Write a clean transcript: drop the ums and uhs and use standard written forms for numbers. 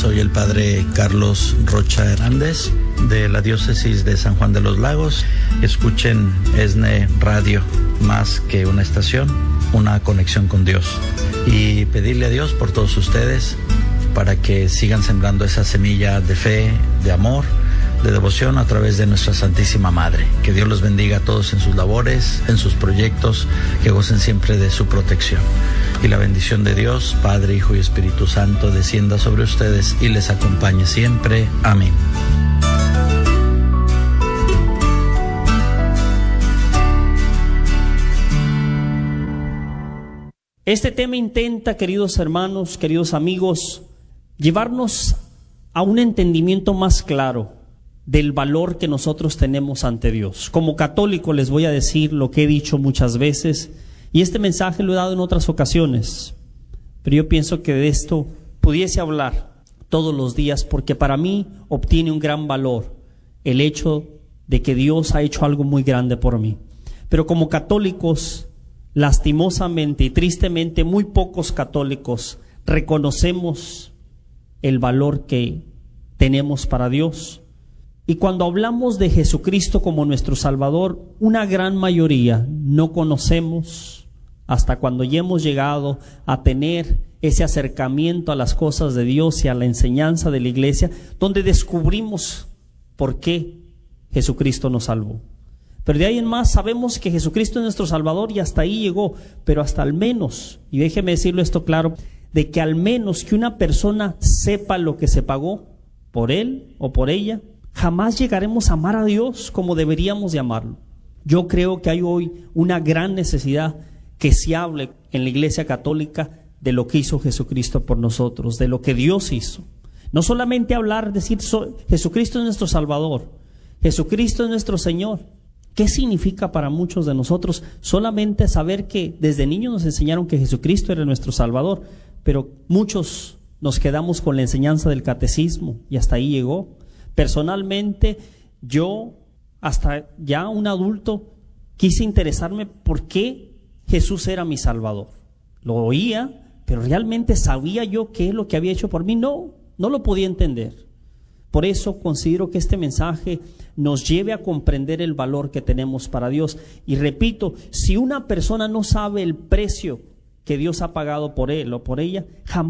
soy el padre Carlos Rocha Hernández de la diócesis de San Juan de los Lagos. Escuchen ESNE Radio, más que una estación, una conexión con Dios. Y pedirle a Dios por todos ustedes para que sigan sembrando esa semilla de fe, de amor, de devoción a través de nuestra Santísima Madre. Que Dios los bendiga a todos en sus labores, en sus proyectos, que gocen siempre de su protección. Y la bendición de Dios, Padre, Hijo y Espíritu Santo, descienda sobre ustedes y les acompañe siempre. Amén. Este tema intenta, queridos hermanos, queridos amigos, llevarnos a un entendimiento más claro del valor que nosotros tenemos ante Dios. Como católico les voy a decir lo que he dicho muchas veces, y este mensaje lo he dado en otras ocasiones, pero yo pienso que de esto pudiese hablar todos los días, porque para mí obtiene un gran valor el hecho de que Dios ha hecho algo muy grande por mí. Pero como católicos, lastimosamente y tristemente, muy pocos católicos reconocemos el valor que tenemos para Dios. Y cuando hablamos de Jesucristo como nuestro Salvador, una gran mayoría no conocemos hasta cuando ya hemos llegado a tener ese acercamiento a las cosas de Dios y a la enseñanza de la Iglesia, donde descubrimos por qué Jesucristo nos salvó. Pero de ahí en más sabemos que Jesucristo es nuestro Salvador y hasta ahí llegó, pero hasta al menos, y déjeme decirlo esto claro, de que al menos que una persona sepa lo que se pagó por él o por ella, jamás llegaremos a amar a Dios como deberíamos de amarlo. Yo creo que hay hoy una gran necesidad que se hable en la Iglesia Católica de lo que hizo Jesucristo por nosotros, de lo que Dios hizo. No solamente hablar, decir Jesucristo es nuestro Salvador, Jesucristo es nuestro Señor. ¿Qué significa para muchos de nosotros solamente saber que desde niños nos enseñaron que Jesucristo era nuestro Salvador? Pero muchos nos quedamos con la enseñanza del catecismo y hasta ahí llegó. Personalmente, yo hasta ya un adulto quise interesarme por qué Jesús era mi Salvador. Lo oía, pero realmente sabía yo qué es lo que había hecho por mí. No lo podía entender. Por eso considero que este mensaje nos lleve a comprender el valor que tenemos para Dios. Y repito, si una persona no sabe el precio que Dios ha pagado por él o por ella, jamás